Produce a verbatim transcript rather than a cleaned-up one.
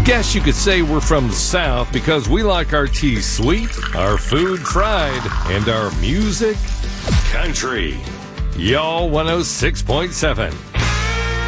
Guess you could say we're from the South because we like our tea sweet, our food fried, and our music country. Y'all one oh six point seven.